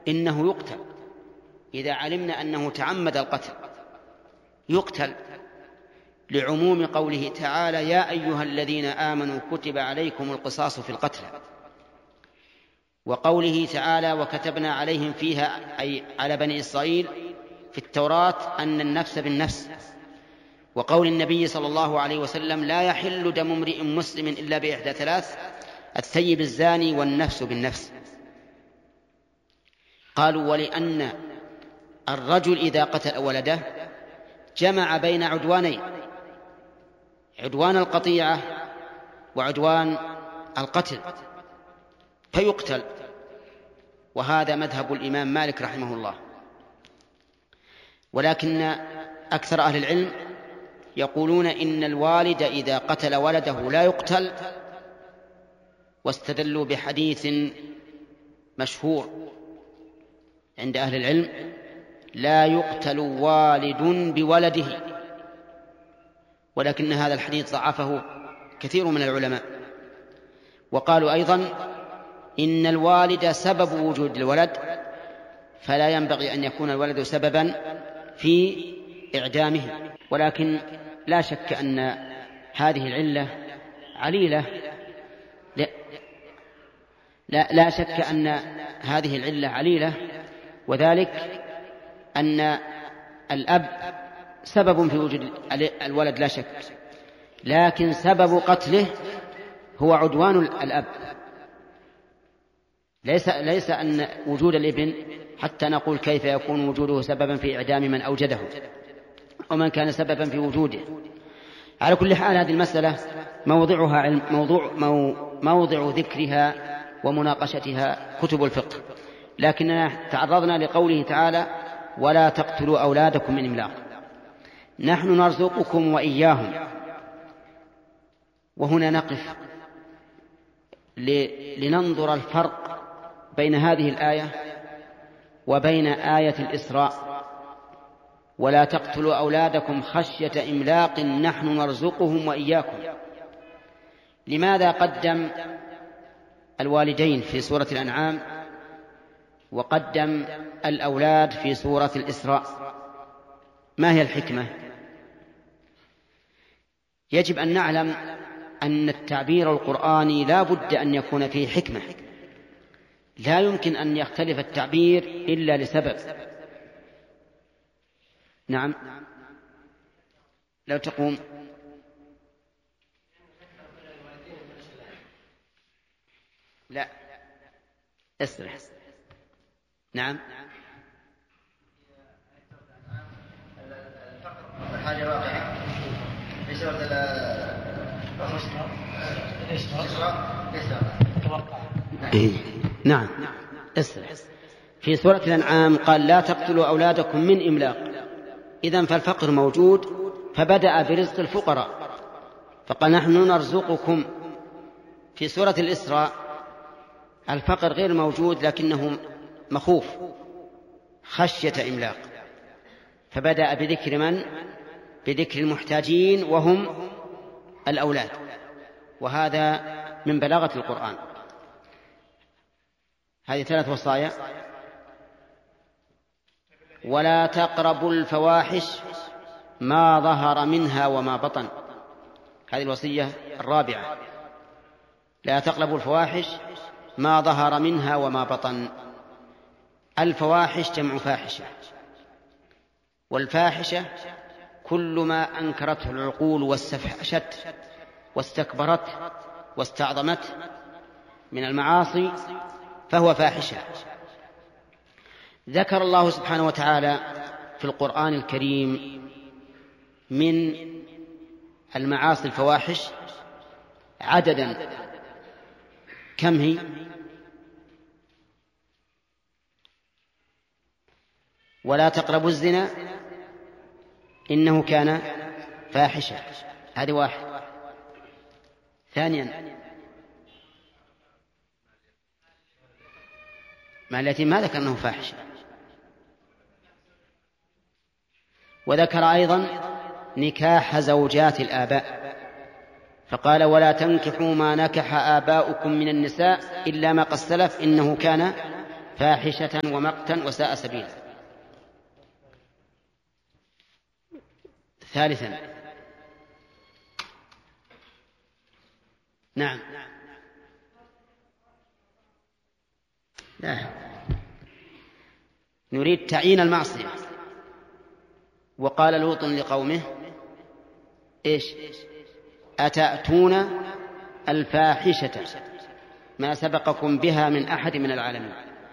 إنه يقتل إذا علمنا أنه تعمد القتل يقتل، لعموم قوله تعالى: يا أيها الذين آمنوا كتب عليكم القصاص في القتلى، وقوله تعالى: وكتبنا عليهم فيها، أي على بني إسرائيل في التوراة، أن النفس بالنفس، وقول النبي صلى الله عليه وسلم: لا يحل دم امرئ مسلم إلا بإحدى ثلاث: الثيب الزاني والنفس بالنفس. قالوا: ولأن الرجل إذا قتل ولده جمع بين عدوانين، عدوان القطيعة وعدوان القتل، فيقتل. وهذا مذهب الإمام مالك رحمه الله. ولكن أكثر أهل العلم يقولون إن الوالد إذا قتل ولده لا يقتل، واستدلوا بحديث مشهور عند أهل العلم: لا يقتل والد بولده. ولكن هذا الحديث ضعفه كثير من العلماء. وقالوا أيضا إن الوالد سبب وجود الولد، فلا ينبغي أن يكون الولد سببا في إعدامه. ولكن لا شك أن هذه العلة عليلة، لا شك أن هذه العلة عليلة، وذلك أن الأب سبب في وجود الولد لا شك، لكن سبب قتله هو عدوان الأب، ليس أن وجود الابن حتى نقول كيف يكون وجوده سببا في إعدام من أوجده ومن كان سببا في وجوده. على كل حال هذه المسألة موضع ذكرها ومناقشتها كتب الفقه، لكننا تعرضنا لقوله تعالى: ولا تقتلوا أولادكم من إملاق، نحن نرزقكم وإياهم. وهنا نقف لننظر الفرق بين هذه الآية وبين آية الإسراء: ولا تقتلوا أولادكم خشية إملاق نحن نرزقهم وإياكم. لماذا قدم الوالدين في سورة الأنعام وقدم الأولاد في سورة الإسراء؟ ما هي الحكمة؟ يجب أن نعلم أن التعبير القرآني لا بد أن يكون فيه حكمة، لا يمكن أن يختلف التعبير إلا لسبب. نعم، لو تقوم. لا، اسرح. نعم، الحاجة واقعة في سورة نعم، اسرح. في سورة الأنعام قال: لا تقتلوا أولادكم من إملاق. إذن فالفقر موجود، فبدأ برزق الفقراء فقال: نحن نرزقكم. في سورة الإسراء الفقر غير موجود لكنه مخوف، خشية إملاق، فبدأ بذكر من؟ بذكر المحتاجين وهم الأولاد. وهذا من بلاغة القرآن. هذه 3 وصايا: ولا تقربوا الفواحش ما ظهر منها وما بطن. هذه الوصية الرابعة: لا تقربوا الفواحش ما ظهر منها وما بطن. الفواحش جمع فاحشة، والفاحشة كل ما أنكرته العقول واستفحشت واستكبرت واستعظمت من المعاصي فهو فاحشة. ذكر الله سبحانه وتعالى في القرآن الكريم من المعاصي الفواحش عددا. كم هي؟ ولا تقربوا الزنا إنه كان فاحشة، هذه 1. ثانيا ما التي ما ذكر أنه فاحشة. وذكر أيضا نكاح زوجات الآباء فقال: ولا تنكحوا ما نكح آباؤكم من النساء إلا ما قد سلف إنه كان فاحشة ومقتا وساء سبيلا. ثالثا، نعم، لا، نريد تعيين المعصية. وقال لوط لقومه إيش؟ أتأتون الفاحشة ما سبقكم بها من أحد من العالمين.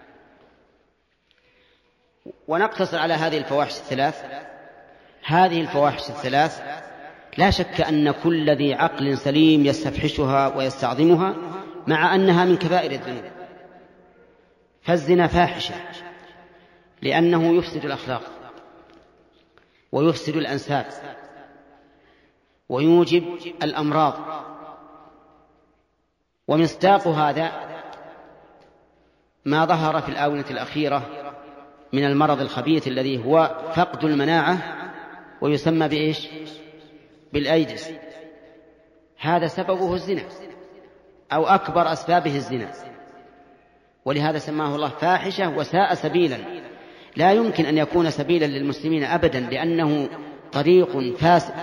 ونقتصر على هذه الفواحش الثلاث. هذه الفواحش الثلاث لا شك أن كل ذي عقل سليم يستفحشها ويستعظمها، مع أنها من كبائر الذنوب. فالزنا فاحشة لأنه يفسد الأخلاق ويفسد الأنساب ويوجب الأمراض. ومصداق هذا ما ظهر في الآونة الأخيرة من المرض الخبيث الذي هو فقد المناعة، ويسمى بإيش؟ بالأيدز. هذا سببه الزنا أو أكبر أسبابه الزنا، ولهذا سماه الله فاحشة وساء سبيلا. لا يمكن أن يكون سبيلا للمسلمين أبدا، لأنه طريق فاسد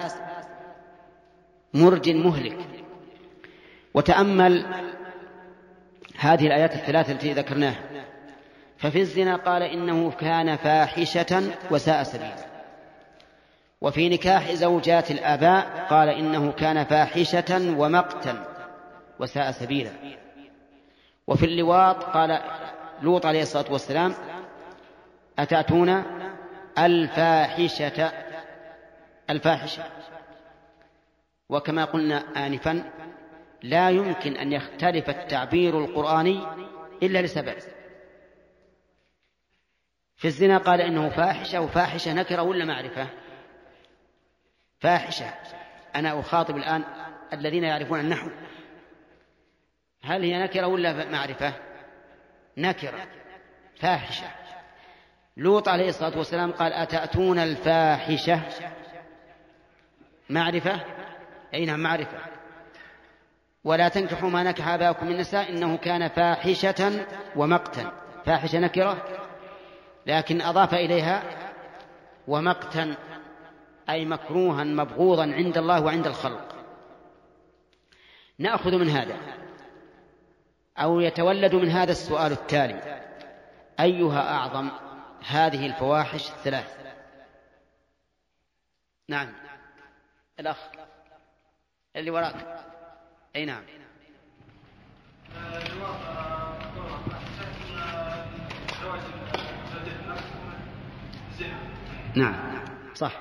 مرج مهلك. وتأمل هذه الآيات الثلاثة التي ذكرناها. ففي الزنا قال إنه كان فاحشة وساء سبيلا، وفي نكاح زوجات الآباء قال إنه كان فاحشة ومقتا وساء سبيلا، وفي اللواط قال لوط عليه الصلاة والسلام أتأتون الفاحشة. وكما قلنا آنفا لا يمكن أن يختلف التعبير القرآني إلا لسبب. في الزنا قال إنه فاحشة، وفاحشة نكرة ولا معرفة؟ فاحشة. أنا أخاطب الآن الذين يعرفون النحو، هل هي نكرة ولا معرفة؟ نكرة، فاحشة. لوط عليه الصلاة والسلام قال أتأتون الفاحشة، معرفة؟ أي نعم معرفة. ولا تنكحوا ما نكح آباؤكم من النساء إنه كان فاحشة ومقتا. فاحشة نكرة، لكن أضاف إليها ومقتا، أي مكروها مبغوضا عند الله وعند الخلق. نأخذ من هذا أو يتولد من هذا السؤال التالي: أيها أعظم هذه الفواحش الثلاث؟ نعم، الأخ اللي وراك. أي نعم. نعم صح.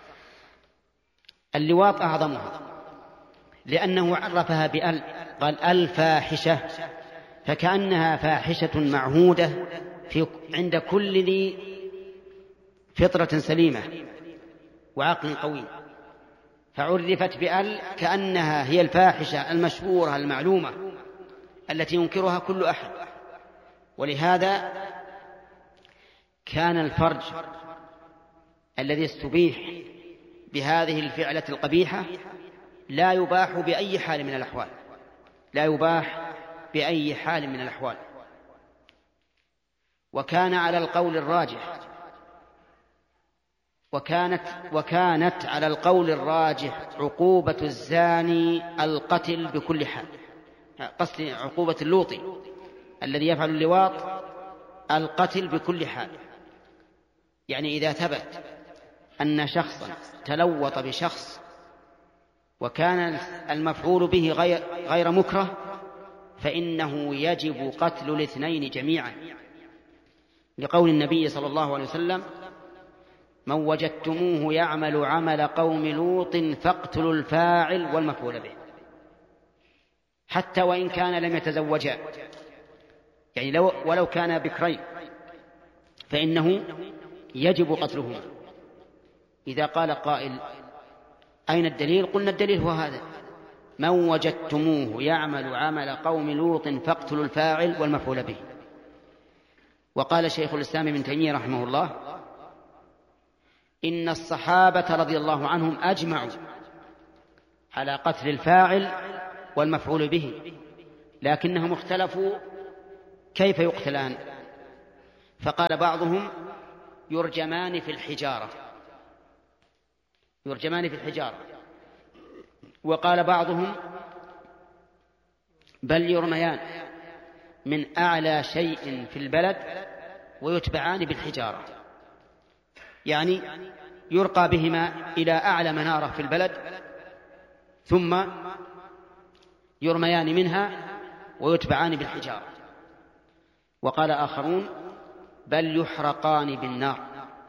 اللواط أعظمها لأنه عرفها بأل، قال الفاحشة، فكأنها فاحشة معهودة عند كل ذي فطرة سليمة وعقل قوي، فعرفت بأل كأنها هي الفاحشة المشهورة المعلومة التي ينكرها كل أحد. ولهذا كان الفرج الذي استبيح بهذه الفعلة القبيحة لا يباح بأي حال من الأحوال، لا يباح بأي حال من الأحوال. وكان على القول الراجح وكانت على القول الراجح عقوبة الزاني القتل بكل حال، قصد عقوبة اللوطي الذي يفعل اللواط القتل بكل حال. يعني إذا ثبت أن شخصا تلوط بشخص وكان المفعول به غير مكره فإنه يجب قتل الاثنين جميعا، لقول النبي صلى الله عليه وسلم: من وجدتموه يعمل عمل قوم لوط فاقتلوا الفاعل والمفعول به، حتى وإن كان لم يتزوجا، يعني ولو كان بكرين فإنه يجب قتلهما. إذا قال قائل: أين الدليل؟ قلنا الدليل هو هذا: من وجدتموه يعمل عمل قوم لوط فاقتلوا الفاعل والمفعول به. وقال شيخ الإسلام ابن تيمية رحمه الله: إن الصحابة رضي الله عنهم أجمعوا على قتل الفاعل والمفعول به، لكنهم اختلفوا كيف يقتلان. فقال بعضهم يرجمان في الحجارة، يرجمان في الحجارة. وقال بعضهم بل يرميان من أعلى شيء في البلد ويتبعان بالحجارة، يعني يرقى بهما إلى أعلى منارة في البلد ثم يرميان منها ويتبعان بالحجارة. وقال آخرون بل يحرقان بالنار.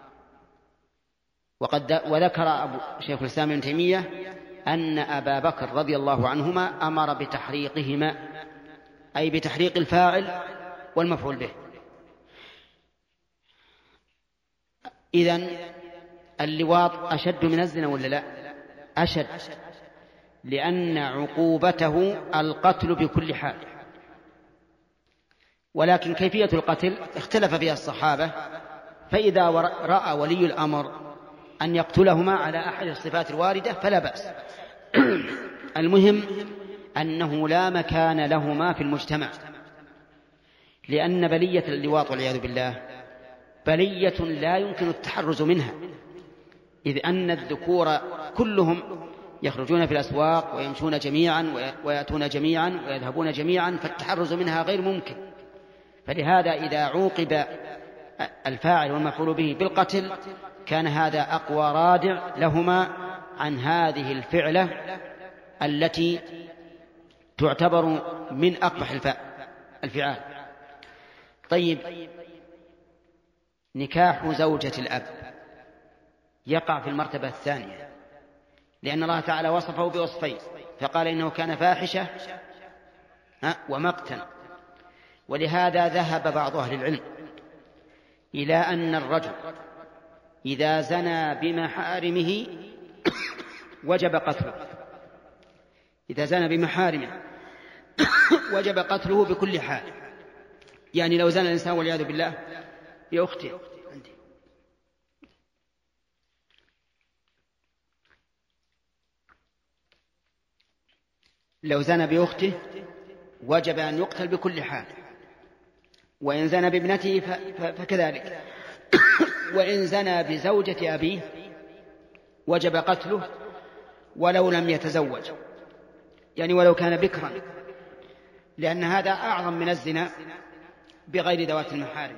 وذكر شيخ الإسلام ابن تيمية أن أبا بكر رضي الله عنهما أمر بتحريقهما، أي بتحريق الفاعل والمفعول به. إذن اللواط أشد من الزنا ولا لا؟ أشد، لأن عقوبته القتل بكل حال. ولكن كيفية القتل اختلف فيها الصحابة، فإذا رأى ولي الأمر أن يقتلهما على أحد الصفات الواردة فلا بأس. المهم أنه لا مكان لهما في المجتمع، لأن بلية اللواط والعياذ بالله بلية لا يمكن التحرز منها، إذ أن الذكور كلهم يخرجون في الأسواق ويمشون جميعا ويأتون جميعا ويذهبون جميعا، فالتحرز منها غير ممكن. فلهذا إذا عوقب الفاعل والمفعول به بالقتل كان هذا أقوى رادع لهما عن هذه الفعلة التي تعتبر من أقبح الفعال. طيب، نكاح زوجة الأب يقع في المرتبة الثانية، لأن الله تعالى وصفه بوصفين، فقال إنه كان فاحشة ومقتا. ولهذا ذهب بعض أهل العلم إلى أن الرجل إذا زنى بمحارمه وجب قتله، إذا زنى بمحارمه وجب قتله بكل حال. يعني لو زنى الإنسان والعياذ بالله بأخته، لو زنى بأخته وجب أن يقتل بكل حال، وإن زنى بابنته فكذلك، وإن زنى بزوجة أبيه وجب قتله ولو لم يتزوج، يعني ولو كان بكرا، لأن هذا أعظم من الزنا بغير ذوات المحارم.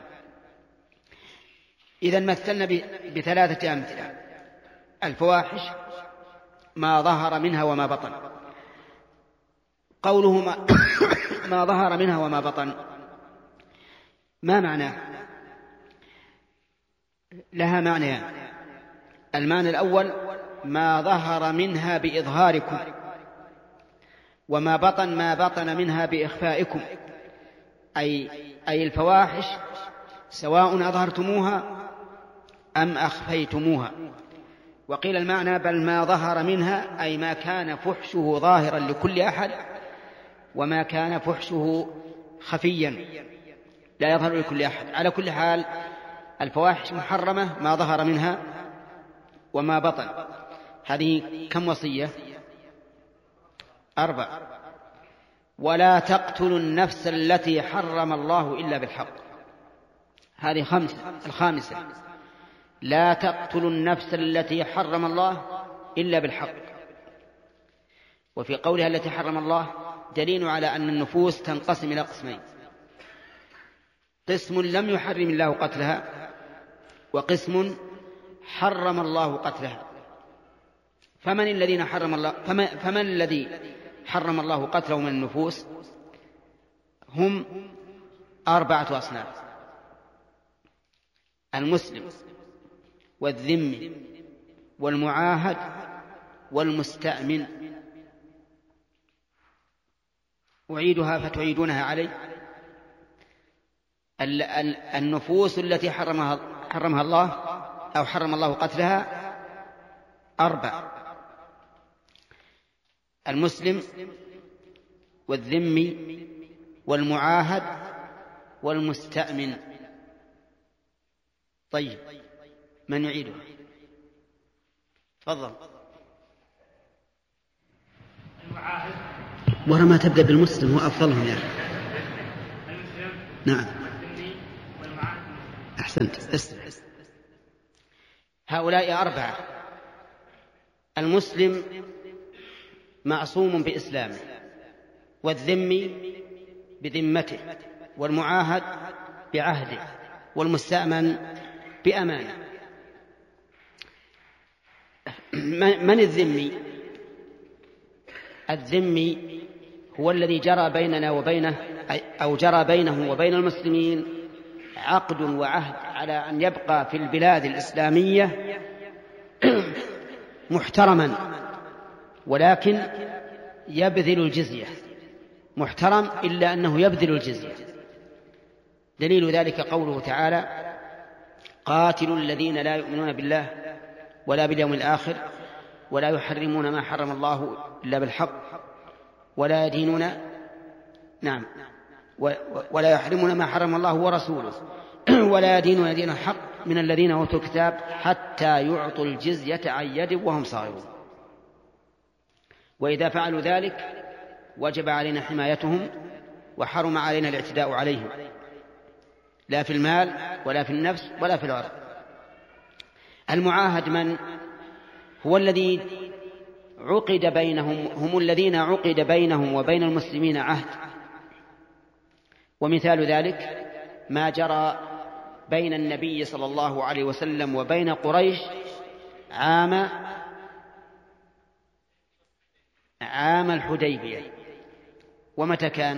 إذن مثلنا بثلاثة أمثلة: الفواحش ما ظهر منها وما بطن. قوله ما ظهر منها وما بطن ما معناه؟ لها معنيان. المعنى الأول ما ظهر منها بإظهاركم، وما بطن ما بطن منها بإخفائكم، أي الفواحش سواء أظهرتموها أم أخفيتموها. وقيل المعنى بل ما ظهر منها أي ما كان فحشه ظاهرا لكل أحد وما كان فحشه خفيا لا يظهر لكل أحد. على كل حال الفواحش محرمة ما ظهر منها وما بطن. هذه كم وصية؟ 4. ولا تقتلوا النفس التي حرم الله إلا بالحق. هذه 5. 5 لا تقتلوا النفس التي حرم الله إلا بالحق. وفي قولها التي حرم الله دليل على أن النفوس تنقسم إلى قسمين: قسم لم يحرم الله قتلها، وقسم حرم الله قتلها. فمن الذي حرم الله قتله من النفوس؟ هم 4 أصناف: المسلم والذمي والمعاهد والمستأمن. أعيدها فتعيدونها علي. النفوس التي حرمها الله أو حرم الله قتلها 4: المسلم والذمي والمعاهد والمستأمن. طيب، من يعيدها؟ تفضل. المعاهد ورا ما تبدأ بالمسلم هو أفضلهم يا أخي. المسلم نعم. والذمي والمعاهد. أحسنت. هؤلاء 4: المسلم معصوم بإسلامه، والذمي بذمته، والمعاهد بعهده، والمستأمن بأمانه. من الذمي؟ الذمي هو الذي جرى بيننا وبينه أو جرى بينه وبين المسلمين عقد وعهد على أن يبقى في البلاد الإسلامية محترما، ولكن يبذل الجزية. محترم إلا أنه يبذل الجزية. دليل ذلك قوله تعالى: قاتلوا الذين لا يؤمنون بالله ولا باليوم الآخر ولا يحرمون ما حرم الله إلا بالحق ولا يدينون ولا يحرمون ما حرم الله ورسوله ولا يدينون دين الحق من الذين أوتوا الكتاب حتى يعطوا الجزية عن يد وهم صاغرون. وإذا فعلوا ذلك وجب علينا حمايتهم، وحرم علينا الاعتداء عليهم، لا في المال ولا في النفس ولا في العرض. المعاهد من هو؟ الذي عقد بينهم، هم الذين عقد بينهم وبين المسلمين عهد. ومثال ذلك ما جرى بين النبي صلى الله عليه وسلم وبين قريش عام الحديبية. ومتى كان؟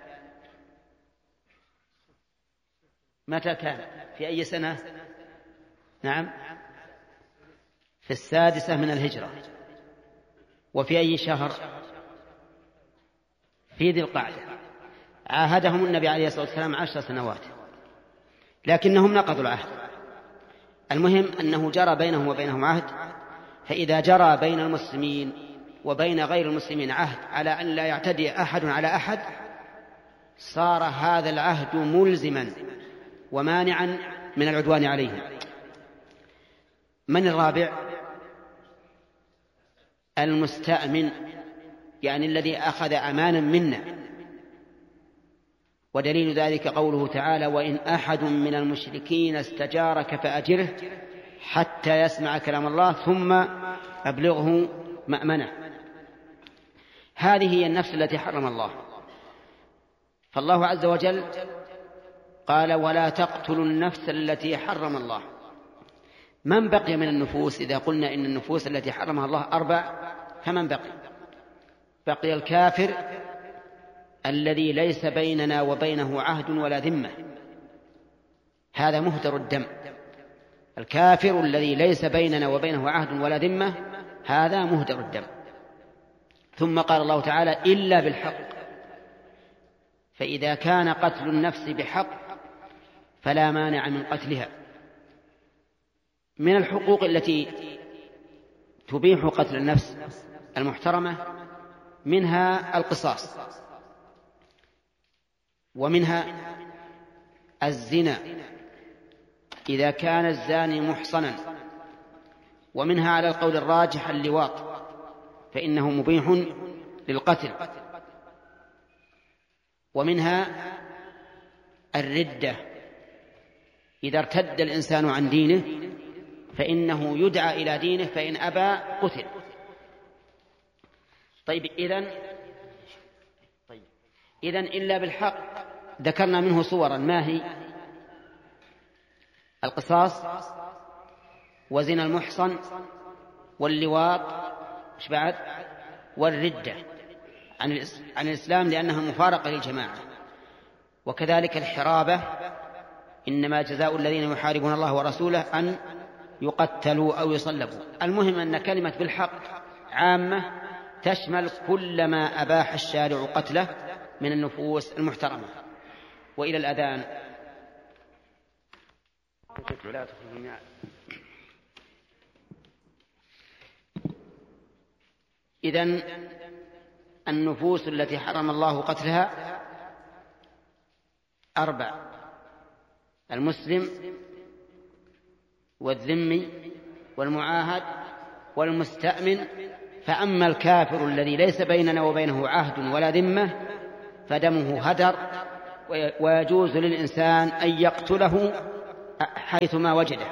في أي سنة؟ نعم، في 6 من الهجرة. وفي أي شهر؟ في ذي القعدة. عاهدهم النبي عليه الصلاة والسلام 10 سنوات، لكنهم نقضوا العهد. المهم أنه جرى بينهم وبينهم عهد. فإذا جرى بين المسلمين وبين غير المسلمين عهد على أن لا يعتدي أحد على أحد، صار هذا العهد ملزما ومانعا من العدوان عليهم. من الرابع؟ المستأمن، يعني الذي أخذ أمانا منا. ودليل ذلك قوله تعالى: وإن أحد من المشركين استجارك فأجره حتى يسمع كلام الله ثم أبلغه مأمنه. هذه هي النفس التي حرم الله. فالله عز وجل قال: ولا تقتلوا النفس التي حرم الله. من بقي من النفوس؟ إذا قلنا إن النفوس التي حرمها الله 4، فمن بقي؟ بقي الكافر الذي ليس بيننا وبينه عهد ولا ذمة، هذا مهدر الدم. الكافر الذي ليس بيننا وبينه عهد ولا ذمة هذا مهدر الدم. ثم قال الله تعالى: إلا بالحق. فإذا كان قتل النفس بحق فلا مانع من قتلها. من الحقوق التي تبيح قتل النفس المحترمة منها القصاص، ومنها الزنا إذا كان الزاني محصنا، ومنها على القول الراجح اللواط، فإنه مبيح للقتل، ومنها الردة إذا ارتد الإنسان عن دينه فإنه يدعى إلى دينه، فإن أبى قتل. طيب إذن إلا بالحق ذكرنا منه صورا. ما هي؟ القصاص، وزنا المحصن، واللواط، إيش بعد؟ والردة عن الإسلام لأنها مفارقة للجماعة. وكذلك الحرابة، إنما جزاء الذين يحاربون الله ورسوله أن يقتلوا أو يصلبوا. المهم أن كلمة بالحق عامة تشمل كل ما أباح الشارع قتله من النفوس المحترمة. وإلى الأذان. إذن النفوس التي حرم الله قتلها 4: المسلم والذمي والمعاهد والمستأمن. فأما الكافر الذي ليس بيننا وبينه عهد ولا ذمة فدمه هدر، ويجوز للإنسان أن يقتله حيثما وجده.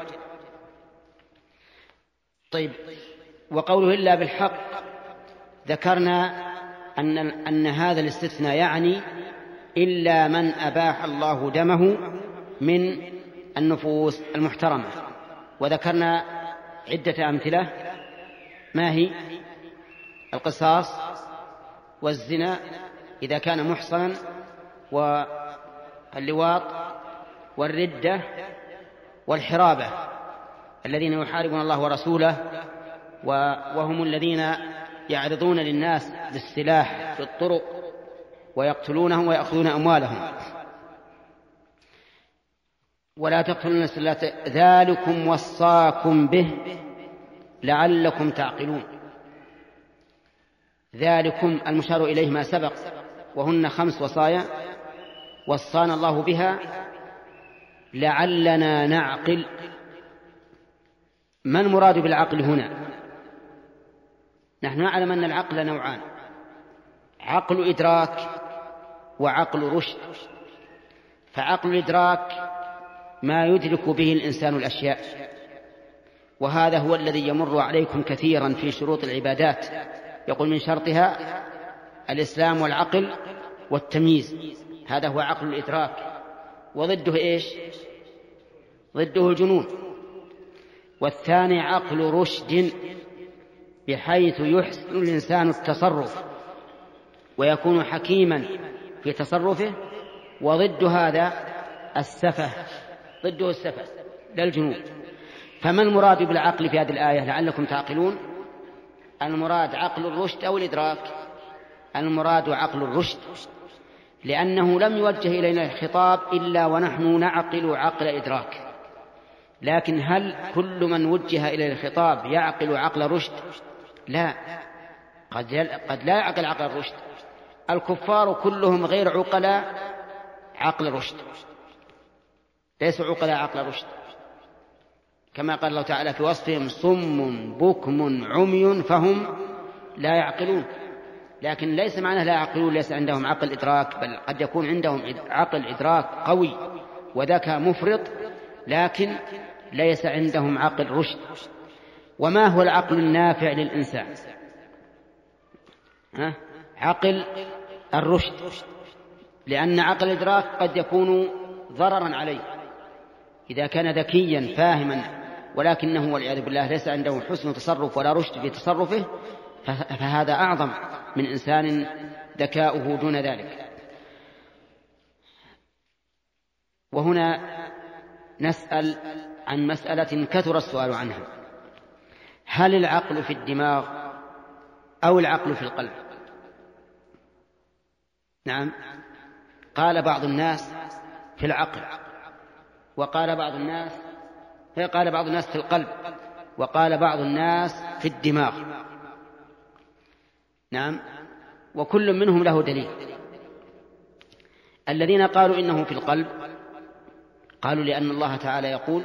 طيب، وقوله إلا بالحق ذكرنا أن هذا الاستثناء يعني إلا من أباح الله دمه من النفوس المحترمة، وذكرنا عدة أمثلة. ما هي؟ القصاص، والزنا إذا كان محصنا، واللواط، والردة، والحرابة الذين يحاربون الله ورسوله وهم الذين يعرضون للناس بالسلاح في الطرق ويقتلونهم ويأخذون أموالهم. ولا تقتلون النفس التي ذلكم وصاكم به لعلكم تعقلون. ذلكم المشار إليه ما سبق، وهن 5 وصايا وصانا الله بها لعلنا نعقل. ما المراد بالعقل هنا؟ نحن نعلم أن العقل نوعان: عقل إدراك وعقل رشد. فعقل الإدراك ما يدرك به الإنسان الأشياء، وهذا هو الذي يمر عليكم كثيرا في شروط العبادات، يقول من شرطها الإسلام والعقل والتمييز. هذا هو عقل الإدراك. وضده إيش؟ ضده الجنون. والثاني عقل رشد، بحيث يحسن الإنسان التصرف ويكون حكيما في تصرفه. وضد هذا السفه، ضده السفه لا الجنون. فما المراد بالعقل في هذه الآية لعلكم تعقلون؟ المراد عقل الرشد أو الإدراك؟ المراد عقل الرشد، لأنه لم يوجه إلينا الخطاب إلا ونحن نعقل عقل إدراك. لكن هل كل من وجه إلى الخطاب يعقل عقل رشد؟ لا، قد لا يعقل عقل الرشد. الكفار كلهم غير عقلاء عقل رشد، ليسوا عقلاء عقل رشد، كما قال الله تعالى في وصفهم: صم بكم عمي فهم لا يعقلون. لكن ليس معناه لا يعقلون ليس عندهم عقل إدراك، بل قد يكون عندهم عقل إدراك قوي وذكاء مفرط، لكن ليس عندهم عقل رشد. وما هو العقل النافع للإنسان؟ عقل الرشد، لأن عقل الإدراك قد يكون ضررا عليه إذا كان ذكيا فاهما، ولكنه والعياذ بالله ليس عنده حسن تصرف ولا رشد في تصرفه، فهذا أعظم من إنسان ذكاؤه دون ذلك. وهنا نسأل عن مسألة كثر السؤال عنها: هل العقل في الدماغ أو العقل في القلب؟ نعم، قال بعض الناس في العقل، وقال بعض الناس في القلب، وقال بعض الناس في الدماغ. نعم، وكل منهم له دليل. الذين قالوا إنه في القلب قالوا لأن الله تعالى يقول: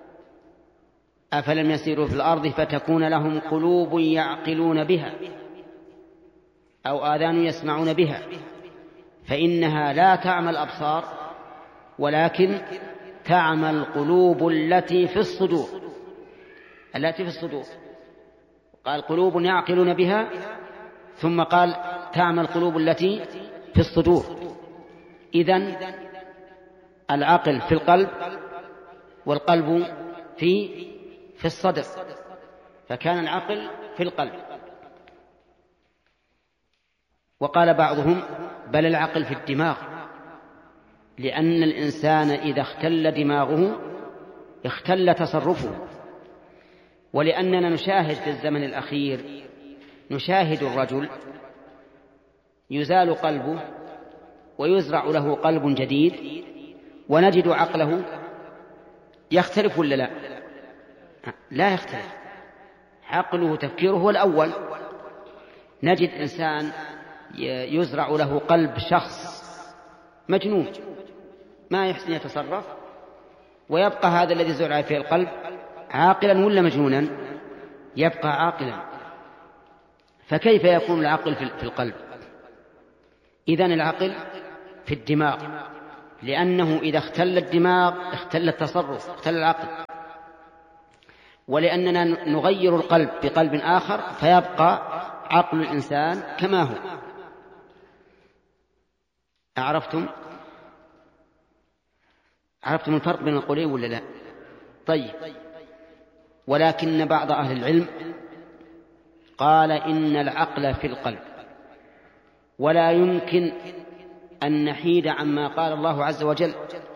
أفلم يسيروا في الأرض فتكون لهم قلوب يعقلون بها أو آذان يسمعون بها فإنها لا تعمى الأبصار ولكن تعمى القلوب التي في الصدور. قال قلوب يعقلون بها، ثم قال تعمى القلوب التي في الصدور. إذن العقل في القلب والقلب في الصدر، فكان العقل في القلب. وقال بعضهم بل العقل في الدماغ، لأن الإنسان إذا اختل دماغه اختل تصرفه. ولأننا نشاهد في الزمن الأخير، نشاهد الرجل يزال قلبه ويزرع له قلب جديد، ونجد عقله يختلف ولا لا؟ لا يختلف، عقله تفكيره هو الأول. نجد إنسان يزرع له قلب شخص مجنون ما يحسن يتصرف، ويبقى هذا الذي زرع فيه القلب عاقلا ولا مجنونا؟ يبقى عاقلا. فكيف يكون العقل في القلب؟ إذن العقل في الدماغ، لأنه إذا اختل الدماغ اختل التصرف، اختل العقل، ولأننا نغير القلب بقلب آخر فيبقى عقل الإنسان كما هو. عرفتم الفرق بين القولين ولا لا؟ طيب. ولكن بعض أهل العلم قال إن العقل في القلب، ولا يمكن أن نحيد عما قال الله عز وجل،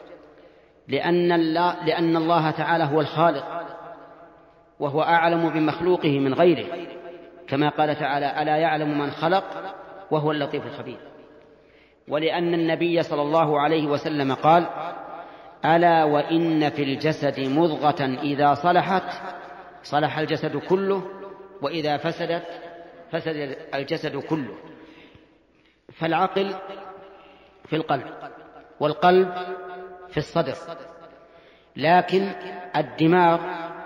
لأن الله تعالى هو الخالق وهو أعلم بمخلوقه من غيره، كما قال تعالى: ألا يعلم من خلق وهو اللطيف الخبير. ولأن النبي صلى الله عليه وسلم قال: ألا وإن في الجسد مضغة إذا صلحت صلح الجسد كله وإذا فسدت فسد الجسد كله. فالعقل في القلب والقلب في الصدر، لكن الدماغ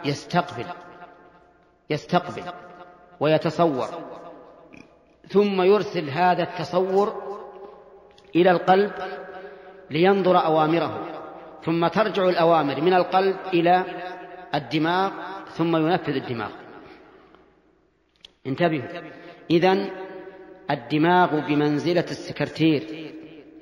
يستقبل ويتصور، ثم يرسل هذا التصور إلى القلب لينظر أوامره، ثم ترجع الأوامر من القلب إلى الدماغ ثم ينفذ الدماغ. انتبهوا، إذن الدماغ بمنزلة السكرتير،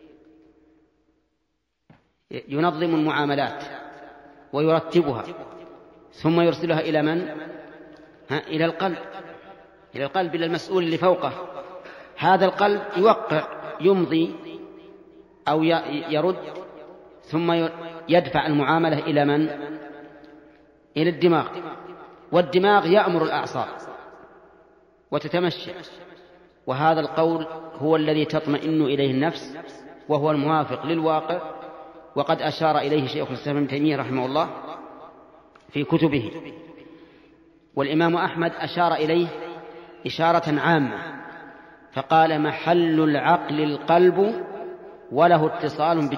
ينظم المعاملات ويرتبها ثم يرسلها إلى من؟ إلى القلب، إلى المسؤول اللي فوقه. هذا القلب يوقع، يمضي أو يرد، ثم يدفع المعاملة إلى من؟ إلى الدماغ. والدماغ يأمر الأعصاب وتتمشى، وهذا القول هو الذي تطمئن إليه النفس وهو الموافق للواقع، وقد أشار إليه شيخ الإسلام ابن تيمية رحمه الله في كتبه، والإمام أحمد أشار إليه إشارة عامة فقال: محل العقل القلب وله اتصال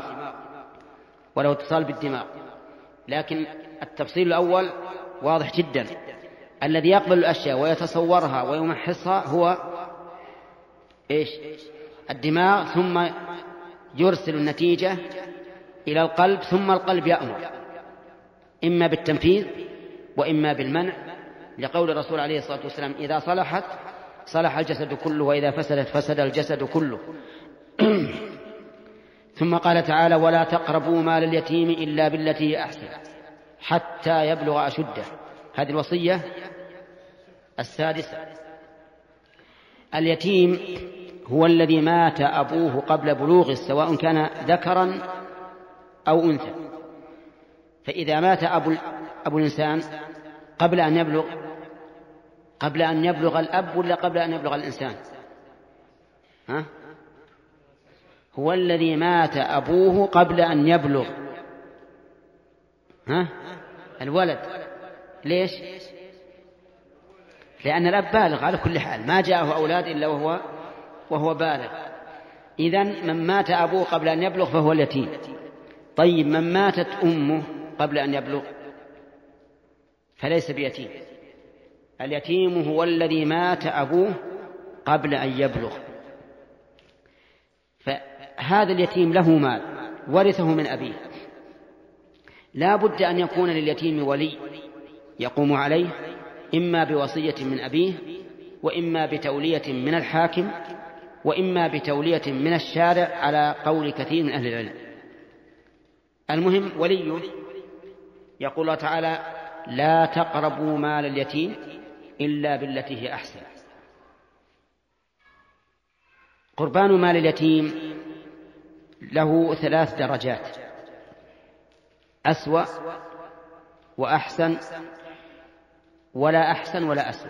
بالدماغ. لكن التفصيل الأول واضح جدا، الذي يقبل الأشياء ويتصورها ويمحصها هو إيش؟ الدماغ، ثم يرسل النتيجة إلى القلب، ثم القلب يأمر إما بالتنفيذ وإما بالمنع، لقول الرسول عليه الصلاة والسلام: إذا صلحت صلح الجسد كله وإذا فسدت فسد الجسد كله. ثم قال تعالى: ولا تقربوا مال اليتيم إلا بالتي هي أحسن حتى يبلغ أشده. هذه الوصية السادسة. اليتيم هو الذي مات أبوه قبل بلوغه، سواء كان ذكرا أو أنثى. فإذا مات أبو الإنسان قبل أن يبلغ الأب ولا قبل أن يبلغ الإنسان؟ هو الذي مات أبوه قبل أن يبلغ الولد. ليش؟ لأن الأب بالغ على كل حال، ما جاءه أولاد إلا وهو بالغ. إذن من مات أبوه قبل أن يبلغ فهو اليتيم. طيب، من ماتت أمه قبل أن يبلغ فليس بيتيم. اليتيم هو الذي مات أبوه قبل أن يبلغ. فهذا اليتيم له مال ورثه من أبيه، لا بد أن يكون لليتيم ولي يقوم عليه، إما بوصية من أبيه، وإما بتولية من الحاكم، وإما بتولية من الشارع على قول كثير من أهل العلم. المهم وليه. يقول الله تعالى: لا تقربوا مال اليتيم إلا بالتي هي أحسن. قربان مال اليتيم له 3 درجات: أسوأ وأحسن ولا أحسن ولا أسوأ.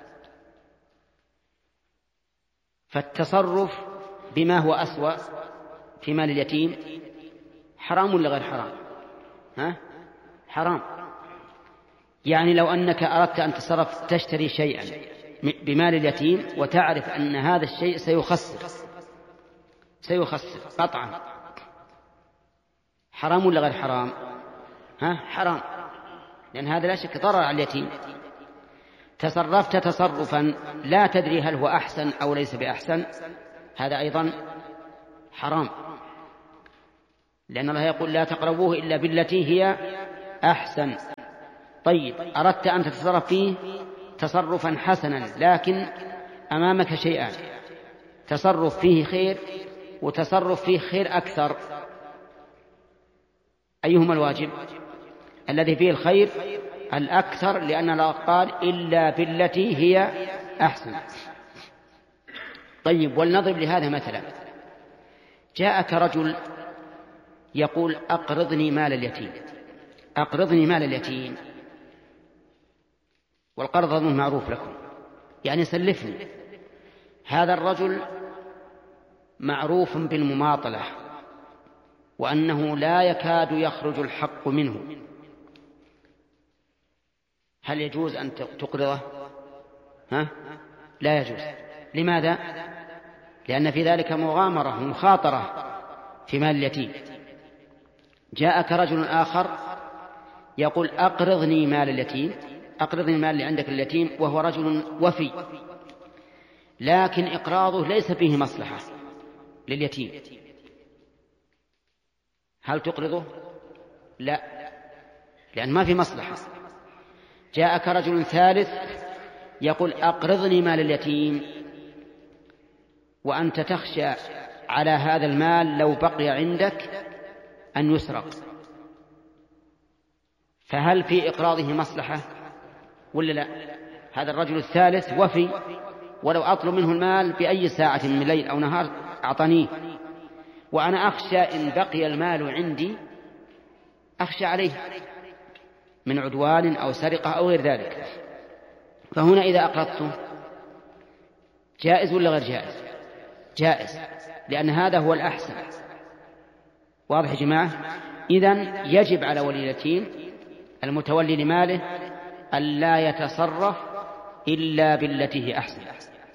فالتصرف بما هو أسوأ في مال اليتيم حرام ولا غير حرام؟ حرام. يعني لو أنك أردت أن تصرف تشتري شيئا بمال اليتيم وتعرف أن هذا الشيء سيخسر قطعا، حرام ولا غير حرام؟ حرام، لأن هذا لا شك ضرر على اليتيم. تصرفت تصرفا لا تدري هل هو أحسن أو ليس بأحسن، هذا أيضا حرام. لأن الله يقول لا تقربوه إلا بالتي هي أحسن. طيب، أردت أن تتصرف فيه تصرفا حسنا، لكن أمامك شيئان: تصرف فيه خير وتصرف فيه خير أكثر، أيهما الواجب؟ الذي فيه الخير الأكثر، لأن الله قال إلا بالتي هي أحسن. طيب، ولنضرب لهذا مثلا: جاءك رجل يقول أقرضني مال اليتيم، أقرضني مال اليتيم، والقرض أظن معروف لكم، يعني سلفني. هذا الرجل معروف بالمماطلة، وأنه لا يكاد يخرج الحق منه. هل يجوز أن تقرضه؟ لا يجوز. لماذا؟ لأن في ذلك مغامرة ومخاطرة في مال اليتيم. جاءك رجل آخر يقول أقرضني مال اليتيم، أقرضني المال اللي عندك اليتيم، وهو رجل وفي، لكن إقراضه ليس فيه مصلحة لليتيم. هل تقرضه؟ لا، لأن ما في مصلحة. جاءك رجل ثالث يقول أقرضني مال اليتيم، وأنت تخشى على هذا المال لو بقي عندك أن يسرق، فهل في إقراضه مصلحة ولا لا؟ هذا الرجل الثالث وفي، ولو أطلب منه المال بأي ساعة من ليل أو نهار أعطانيه، وأنا أخشى إن بقي المال عندي أخشى عليه من عدوان أو سرقة أو غير ذلك. فهنا إذا أقرضته جائز ولا غير جائز؟ جائز، لأن هذا هو الأحسن. واضح يا جماعة؟ إذن يجب على ولي اليتيم المتولي لماله ألا يتصرف إلا بالتي هي أحسن.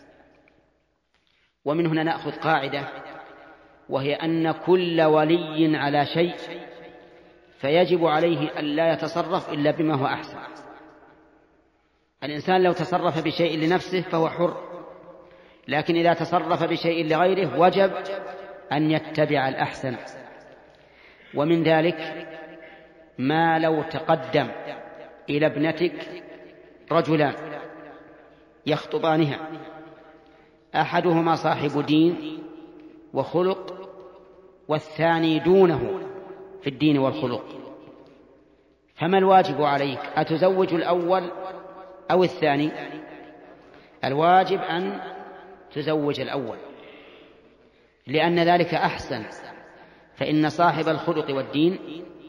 ومن هنا نأخذ قاعدة، وهي أن كل ولي على شيء فيجب عليه ألا يتصرف إلا بما هو أحسن. الإنسان لو تصرف بشيء لنفسه فهو حر، لكن إذا تصرف بشيء لغيره وجب أن يتبع الأحسن. ومن ذلك ما لو تقدم إلى ابنتك رجلان يخطبانها، أحدهما صاحب دين وخلق والثاني دونه في الدين والخلق، فما الواجب عليك؟ أتزوج الأول أو الثاني؟ الواجب أن تزوج الأول، لأن ذلك أحسن. فإن صاحب الخلق والدين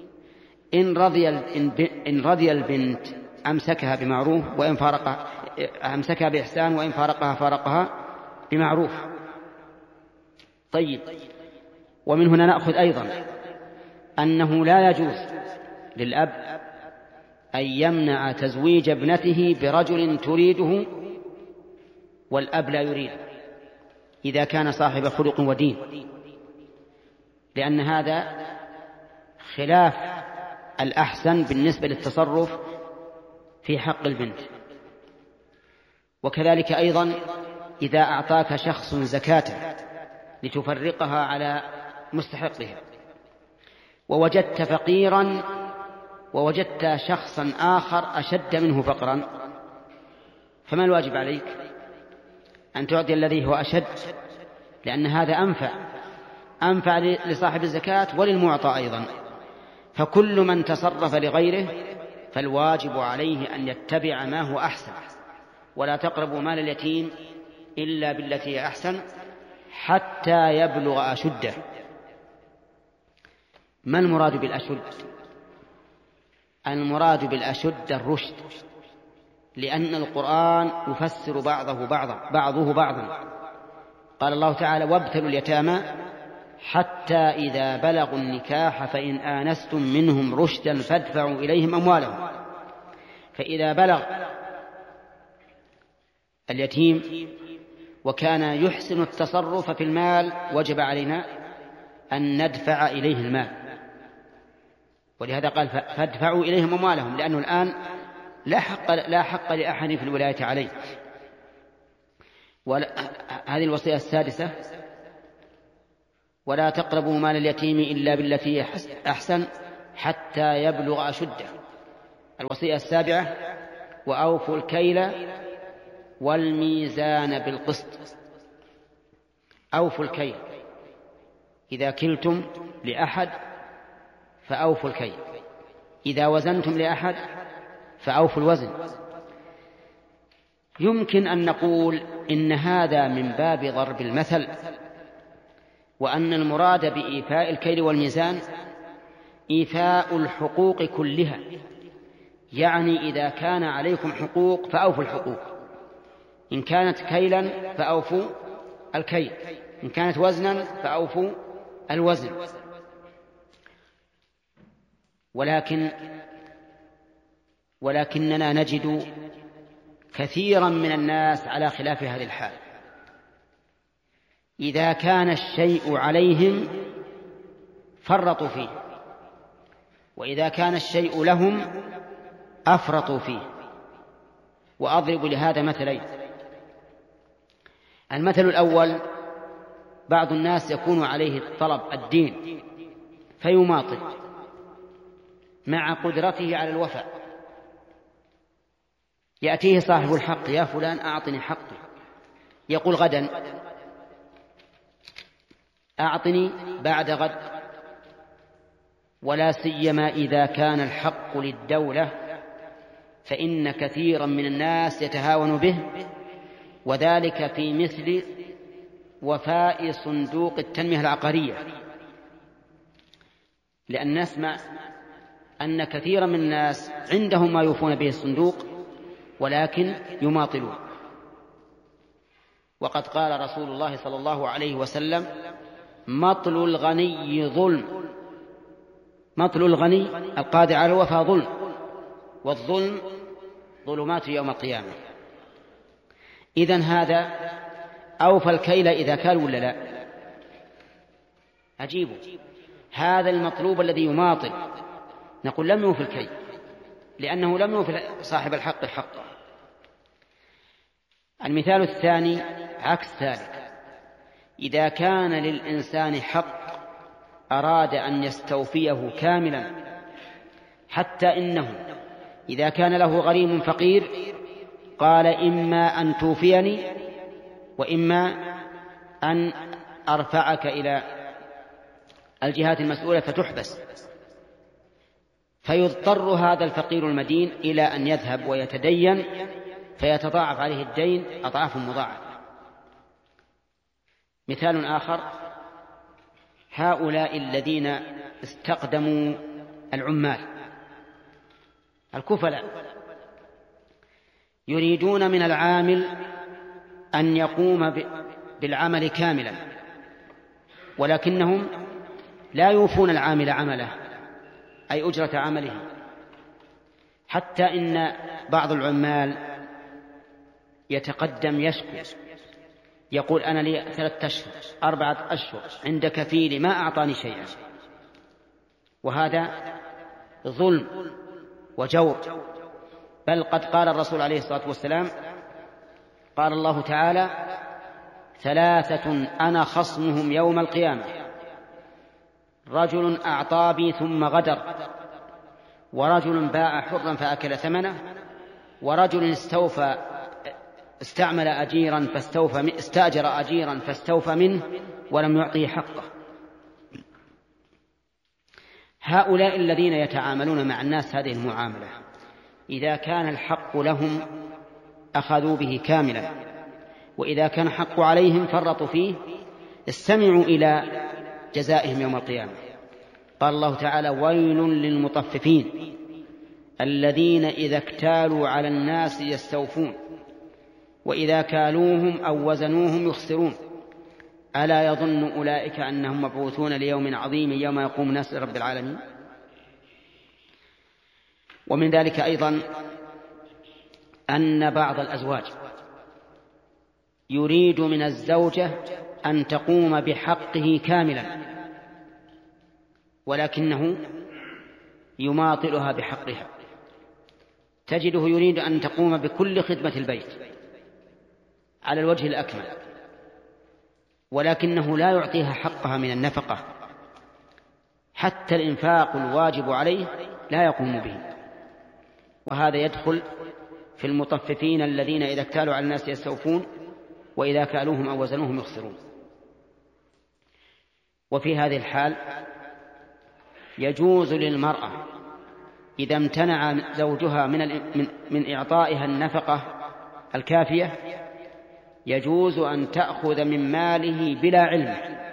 إن رضي البنت أمسكها بمعروف، وإن فارقها أمسكها بإحسان، وإن فارقها بمعروف. طيب، ومن هنا نأخذ أيضا أنه لا يجوز للأب أن يمنع تزويج ابنته برجل تريده والأب لا يريد إذا كان صاحب خلق ودين، لأن هذا خلاف الأحسن بالنسبة للتصرف في حق البنت. وكذلك أيضا إذا أعطاك شخص زكاة لتفرقها على مستحقها، ووجدت فقيرا ووجدت شخصا آخر أشد منه فقرا، فما الواجب عليك؟ أن تعطي الذي هو أشد، لأن هذا أنفع لصاحب الزكاة وللمعطى أيضا. فكل من تصرف لغيره فالواجب عليه أن يتبع ما هو أحسن. ولا تقربوا مال اليتيم إلا بالتي هي أحسن حتى يبلغ أشده. ما المراد بالأشد؟ المراد بالأشد الرشد، لأن القرآن يفسر بعضه بعضا. قال الله تعالى: وابتلوا اليتامى حتى إذا بلغوا النكاح فإن آنستم منهم رشدا فادفعوا إليهم أموالهم. فإذا بلغ اليتيم وكان يحسن التصرف في المال وجب علينا أن ندفع إليه المال، ولهذا قال فادفعوا إليهم أموالهم، لأنه الآن لا حق لأحد في الولاية عليه. هذه الوصية السادسة. ولا تقربوا مال اليتيم إلا بالتي أحسن حتى يبلغ أشده. الوصية 7: وأوفوا الكيل والميزان بالقسط. أوفوا الكيل، إذا كلتم لأحد فأوفوا الكيل، إذا وزنتم لأحد فأوفوا الوزن. يمكن أن نقول إن هذا من باب ضرب المثل، وأن المراد بإيفاء الكيل والميزان إيفاء الحقوق كلها، يعني إذا كان عليكم حقوق فأوفوا الحقوق، إن كانت كيلا فأوفوا الكيل، إن كانت وزنا فأوفوا الوزن. ولكننا نجد كثيرا من الناس على خلاف هذه الحال، إذا كان الشيء عليهم فرطوا فيه، وإذا كان الشيء لهم أفرطوا فيه. وأضرب لهذا مثلين. المثل الأول: بعض الناس يكون عليه طلب الدين فيماطل مع قدرته على الوفاء، يأتيه صاحب الحق: يا فلان أعطني حقي، يقول غدا، أعطني بعد غد. ولا سيما إذا كان الحق للدولة، فإن كثيرا من الناس يتهاون به، وذلك في مثل وفاء صندوق التنمية العقارية، لأن نسمع أن كثيرا من الناس عندهم ما يوفون به الصندوق ولكن يماطلون. وقد قال رسول الله صلى الله عليه وسلم: مطل الغني ظلم، مطل الغني القادر على الوفاء ظلم، والظلم ظلمات يوم القيامة. إذن هذا أوفى الكيل إذا كان ولا لا؟ أجيبوا. هذا المطلوب الذي يماطل نقول لم يوفي الكيل، لأنه لم يوفي صاحب الحق حقه. المثال الثاني عكس ذلك: إذا كان للإنسان حق أراد أن يستوفيه كاملا، حتى إنه إذا كان له غريم فقير قال: إما أن توفيني وإما أن أرفعك إلى الجهات المسؤولة فتحبس. فيضطر هذا الفقير المدين إلى أن يذهب ويتدين، فيتضاعف عليه الدين أضعاف مضاعفة. مثال آخر: هؤلاء الذين استقدموا العمال الكفلاء يريدون من العامل أن يقوم بالعمل كاملا، ولكنهم لا يوفون العامل عمله، أي أجرة عمله. حتى إن بعض العمال يتقدم يشكو، يقول: أنا لي 3 أشهر 4 أشهر عند كفيلي ما أعطاني شيئا. وهذا ظلم وجور. بل قد قال الرسول عليه الصلاة والسلام: قال الله تعالى: 3 أنا خصمهم يوم القيامة: رجل أعطى بي ثم غدر، ورجل باع حرا فأكل ثمنه، ورجل استأجر أجيرا فاستوفى منه ولم يعطيه حقه. هؤلاء الذين يتعاملون مع الناس هذه المعاملة إذا كان الحق لهم أخذوا به كاملا، وإذا كان الحق عليهم فرطوا فيه، استمعوا إلى جزائهم يوم القيامة. قال الله تعالى: ويل للمطففين الذين إذا اكتالوا على الناس يستوفون وإذا كالوهم أو وزنوهم يخسرون ألا يظن أولئك أنهم مبعوثون ليوم عظيم يوم يقوم الناس لرب العالمين. ومن ذلك أيضا أن بعض الأزواج يريد من الزوجة أن تقوم بحقه كاملا، ولكنه يماطلها بحقها. تجده يريد أن تقوم بكل خدمة البيت على الوجه الأكمل، ولكنه لا يعطيها حقها من النفقة، حتى الإنفاق الواجب عليه لا يقوم به. وهذا يدخل في المطففين الذين إذا اكتالوا على الناس يستوفون وإذا كالوهم أو وزنوهم يخسرون. وفي هذه الحال يجوز للمرأة إذا امتنع زوجها من إعطائها النفقة الكافية، يجوز أن تأخذ من ماله بلا علم.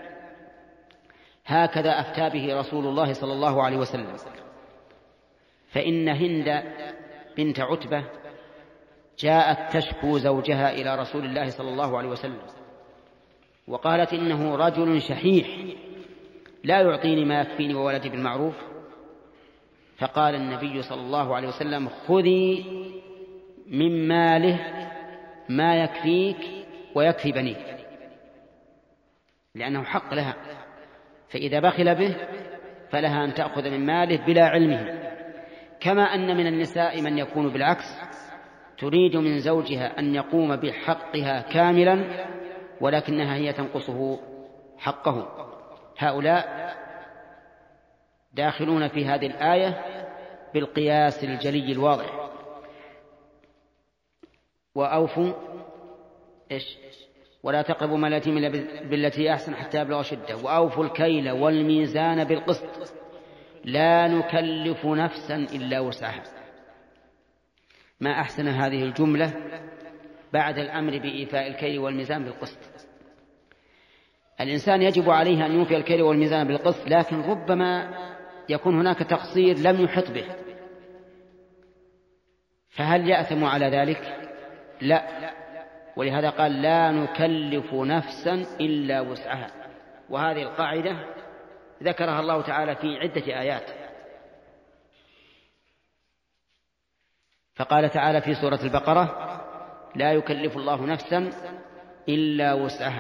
هكذا أفتى به رسول الله صلى الله عليه وسلم. فإن هند بنت عتبة جاءت تشكو زوجها إلى رسول الله صلى الله عليه وسلم، وقالت إنه رجل شحيح لا يعطيني ما يكفيني وولدي بالمعروف. فقال النبي صلى الله عليه وسلم: خذي من ماله ما يكفيك ويكفي بنيك، لأنه حق لها، فإذا بخل به فلها أن تأخذ من ماله بلا علمه. كما أن من النساء من يكون بالعكس، تريد من زوجها أن يقوم بحقها كاملا ولكنها هي تنقصه حقه. هؤلاء داخلون في هذه الآية بالقياس الجلي الواضح. وأوفوا ولا تقربوا مال اليتيم إلا بالتي أحسن حتى يبلغ أشده وأوفوا الكيل والميزان بالقسط لا نكلف نفسا إلا وسعها. ما أحسن هذه الجملة بعد الأمر بإيفاء الكيل والميزان بالقسط. الإنسان يجب عليه أن يوفي الكيل والميزان بالقسط، لكن ربما يكون هناك تقصير لم يحط به، فهل يأثم على ذلك؟ لا. ولهذا قال: لا نكلف نفسا إلا وسعها. وهذه القاعدة ذكرها الله تعالى في عدة آيات. فقال تعالى في سورة البقرة: لا يكلف الله نفسا إلا وسعها